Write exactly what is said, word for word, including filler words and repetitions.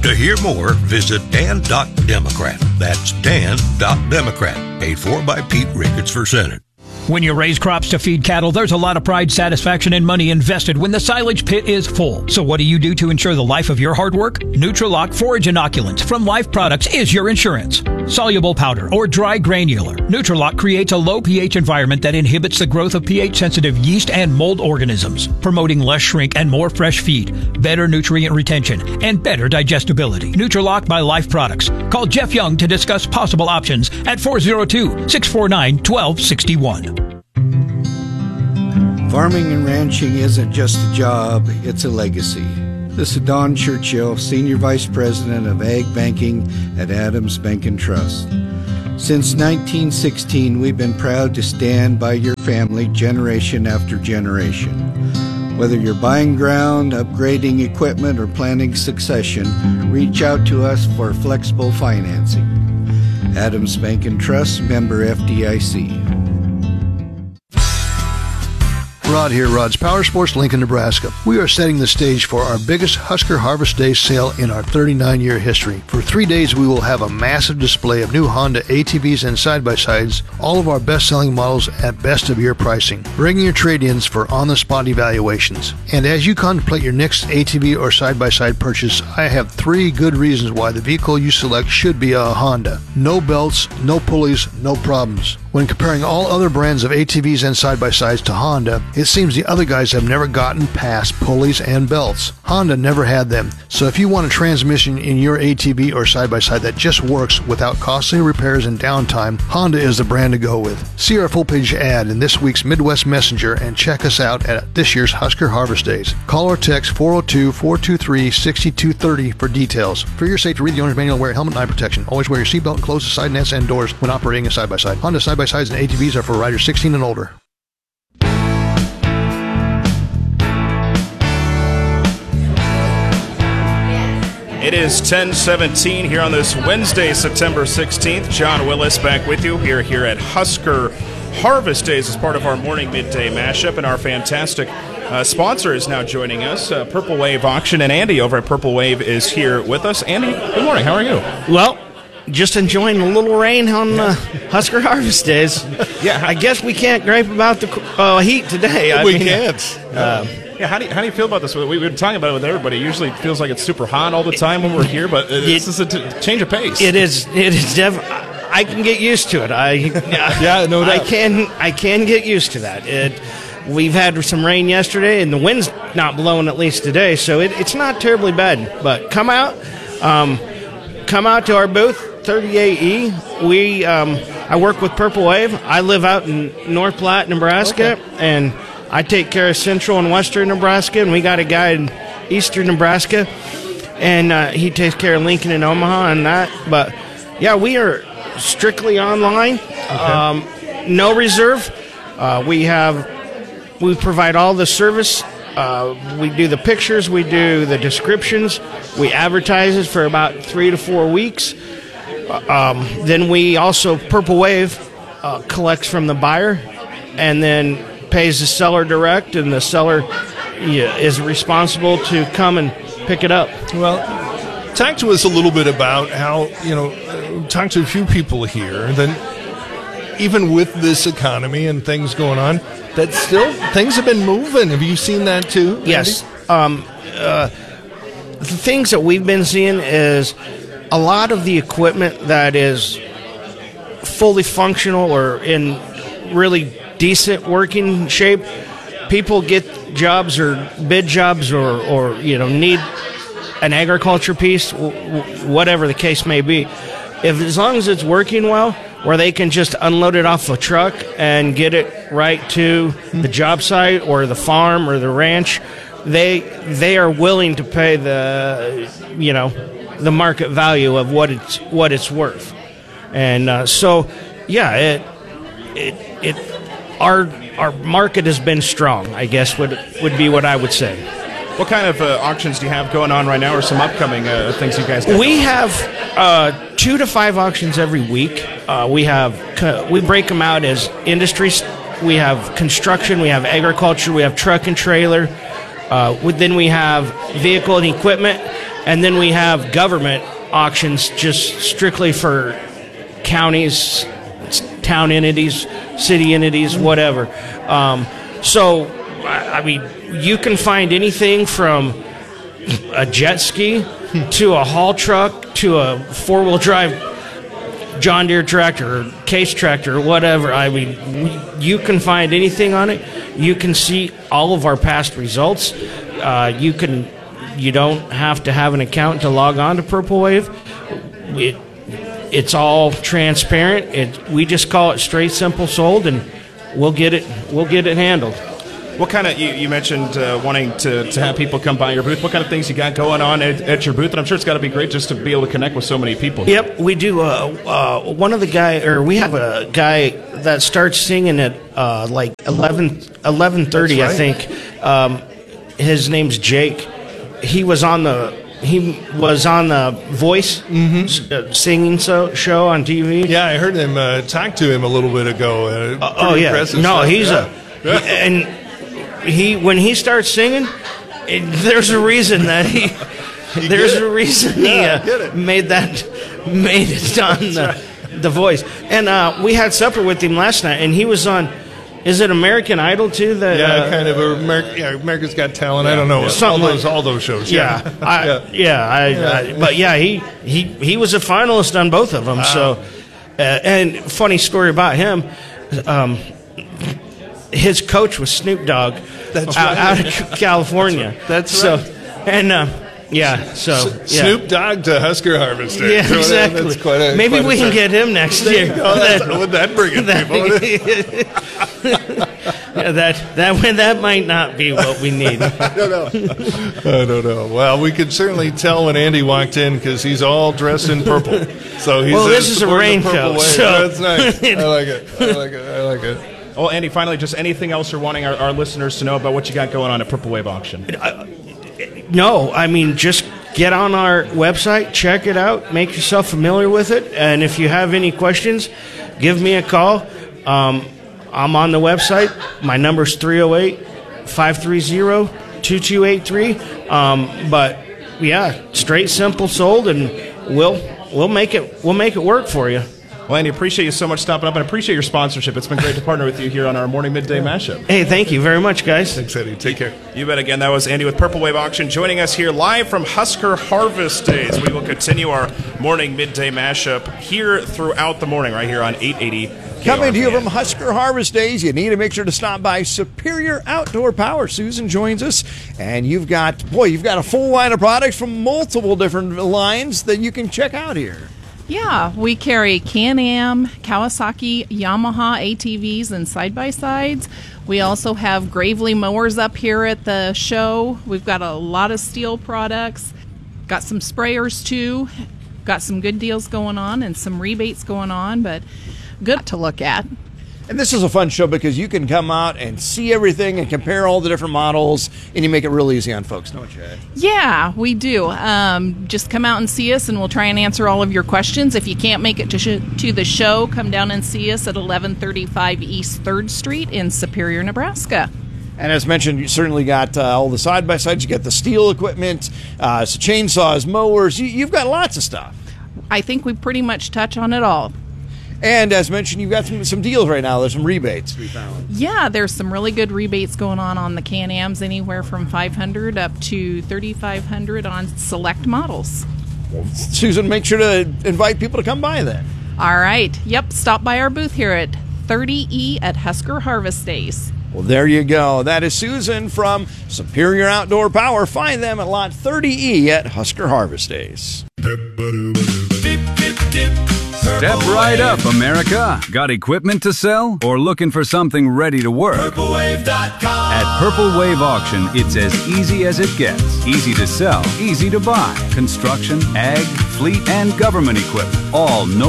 To hear more, visit dan dot democrat. That's dan dot democrat. Paid for by Pete Ricketts for Senate. When you raise crops to feed cattle, there's a lot of pride, satisfaction, and money invested when the silage pit is full. So what do you do to ensure the life of your hard work? Nutrilock Forage Inoculant from Life Products is your insurance. Soluble powder or dry granular, Nutrilock creates a low pH environment that inhibits the growth of pH-sensitive yeast and mold organisms, promoting less shrink and more fresh feed, better nutrient retention, and better digestibility. Nutrilock by Life Products. Call Jeff Young to discuss possible options at four oh two, six four nine, one two six one. Farming and ranching isn't just a job, it's a legacy. This is Don Churchill, Senior Vice President of Ag Banking at Adams Bank and Trust. Since nineteen sixteen, we've been proud to stand by your family generation after generation. Whether you're buying ground, upgrading equipment, or planning succession, reach out to us for flexible financing. Adams Bank and Trust, member F D I C. Rod here, Rod's Power Sports, Lincoln, Nebraska. We are setting the stage for our biggest Husker Harvest Day sale in our thirty-nine-year history. For three days, we will have a massive display of new Honda A T Vs and side-by-sides, all of our best-selling models at best-of-year pricing. Bring your trade-ins for on-the-spot evaluations. And as you contemplate your next A T V or side-by-side purchase, I have three good reasons why the vehicle you select should be a Honda. No belts, no pulleys, no problems. When comparing all other brands of A T Vs and side-by-sides to Honda, it seems the other guys have never gotten past pulleys and belts. Honda never had them. So if you want a transmission in your A T V or side-by-side that just works without costly repairs and downtime, Honda is the brand to go with. See our full-page ad in this week's Midwest Messenger and check us out at this year's Husker Harvest Days. Call or text four oh two, four two three, six two three oh for details. For your safety, read the owner's manual and wear a helmet and eye protection. Always wear your seatbelt and close the side nets and doors when operating a side-by-side. Honda side-by-sides and A T Vs are for riders sixteen and older. It is ten seventeen here on this Wednesday, September sixteenth. John Willis back with you here, here at Husker Harvest Days as part of our morning midday mashup. And our fantastic uh, sponsor is now joining us, uh, Purple Wave Auction. And Andy over at Purple Wave is here with us. Andy, good morning. How are you? Well, just enjoying a little rain on uh, Husker Harvest Days. Yeah, I guess we can't gripe about the uh, heat today. I we mean, can't. Uh, yeah, how do you, how do you feel about this? We, we've been talking about it with everybody. Usually it feels like it's super hot all the time when we're here, but this is a t- change of pace. It is. It is definitely. I can get used to it. I yeah, no doubt. I can. I can get used to that. It. We've had some rain yesterday, and the wind's not blowing at least today, so it, it's not terribly bad. But come out, um, come out to our booth, thirty-eight E. We. Um, I work with Purple Wave. I live out in North Platte, Nebraska, okay. and I take care of central and western Nebraska, and we got a guy in eastern Nebraska, and uh, he takes care of Lincoln and Omaha and that. But, yeah, we are strictly online, okay. um, no reserve. Uh, we have, we provide all the service. Uh, we do the pictures, we do the descriptions, we advertise it for about three to four weeks. Um, then we also, Purple Wave uh, collects from the buyer and then pays the seller direct, and the seller yeah, is responsible to come and pick it up. Well, talk to us a little bit about how, you know, uh, talk to a few people here that even with this economy and things going on, that still things have been moving. Have you seen that too, Andy? Yes. Um, uh, the things that we've been seeing is a lot of the equipment that is fully functional or in really decent working shape, people get jobs or bid jobs or, or you know, need an agriculture piece, whatever the case may be. If as long as it's working well, where they can just unload it off a truck and get it right to the job site or the farm or the ranch, they they are willing to pay the you know the market value of what it's what it's worth. And uh, so, yeah, it it it. Our our market has been strong, I guess, would would be what I would say. What kind of uh, auctions do you have going on right now, or some upcoming uh, things you guys do? We have uh, two to five auctions every week. Uh, we have we break them out as industries. We have construction, we have agriculture, we have truck and trailer. Uh, then we have vehicle and equipment, and then we have government auctions just strictly for counties, town entities, city entities, whatever. Um, so, I, I mean, you can find anything from a jet ski to a haul truck to a four-wheel drive John Deere tractor or Case tractor or whatever. I mean, we, you can find anything on it. You can see all of our past results. Uh, you can. You don't have to have an account to log on to Purple Wave. It, it's all transparent. It, we just call it straight, simple, sold, and we'll get it. We'll get it handled. What kind of, you, you mentioned uh, wanting to, to have people come by your booth. What kind of things you got going on at, at your booth? And I'm sure it's got to be great just to be able to connect with so many people. Yep, we do. Uh, uh, one of the guy, or we have a guy that starts singing at uh, like eleven, eleven thirty, right. I think. Um, his name's Jake. He was on the he was on the Voice mm-hmm. uh, singing so, show on T V. Yeah, I heard him uh, talk to him a little bit ago. Uh, uh, oh yeah, no, stuff. he's yeah. a and. He when he starts singing, it, there's a reason that he there's a reason he yeah, uh, made that made it on the, right. the Voice. And uh, we had supper with him last night, and he was on. Is it American Idol too? That yeah, uh, kind of America, yeah, America's Got Talent. Yeah, I don't know yeah. all those all those shows. Yeah, Yeah, I, yeah. yeah, I, yeah. I, but yeah, he, he he was a finalist on both of them. Wow. So, uh, and funny story about him. Um, his coach was Snoop Dogg. That's out, right. out of California. That's right. So, and uh, yeah, so yeah. Snoop Dogg to Husker Harvest Day. Yeah, so exactly. That's quite a, Maybe quite we can get him next year. Oh, that's, would that bring in that, people? yeah, that that that might not be what we need. I don't know. I don't know. Well, we could certainly tell when Andy walked in because he's all dressed in purple. So he's well, uh, this is a raincoat. So. That's nice. I like it. I like it. I like it. Well, Andy, finally, just anything else you're wanting our, our listeners to know about what you got going on at Purple Wave Auction? Uh, no, I mean, just get on our website, check it out, make yourself familiar with it, and if you have any questions, give me a call. Um, I'm on the website. My number's three oh eight, five three zero, two two eight three. Um, but, yeah, straight, simple, sold, and we'll we'll make it we'll make it work for you. Well, Andy, appreciate you so much stopping up, and appreciate your sponsorship. It's been great to partner with you here on our morning midday mashup. Hey, thank you very much, guys. Thanks, Eddie. Take care. You bet. Again, that was Andy with Purple Wave Auction joining us here live from Husker Harvest Days. We will continue our morning midday mashup here throughout the morning right here on eight eighty K R V N. Coming to you from Husker Harvest Days, you need to make sure to stop by Superior Outdoor Power. Susan joins us, and you've got, boy, you've got a full line of products from multiple different lines that you can check out here. Yeah, we carry Can-Am, Kawasaki, Yamaha A T Vs, and side-by-sides. We also have Gravely mowers up here at the show. We've got a lot of steel products. Got some sprayers, too. Got some good deals going on and some rebates going on, but good to look at. And this is a fun show because you can come out and see everything and compare all the different models, and you make it real easy on folks, don't you? Yeah, we do. Um, just come out and see us, and we'll try and answer all of your questions. If you can't make it to, sh- to the show, come down and see us at eleven thirty-five East third Street in Superior, Nebraska. And as mentioned, you certainly got uh, all the side-by-sides. You got the steel equipment, uh, so chainsaws, mowers. You, you've got lots of stuff. I think we pretty much touch on it all. And as mentioned, you've got some, some deals right now. There's some rebates we found. Yeah, there's some really good rebates going on on the Can-Ams, anywhere from five hundred dollars up to thirty-five hundred dollars on select models. Well, Susan, make sure to invite people to come by then. All right. Yep, stop by our booth here at thirty E at Husker Harvest Days. Well, there you go. That is Susan from Superior Outdoor Power. Find them at lot thirty E at Husker Harvest Days. Step right up, America. Got equipment to sell or looking for something ready to work? Purple Wave dot com. At Purple Wave Auction, it's as easy as it gets. Easy to sell, easy to buy. Construction, ag, fleet, and government equipment. All no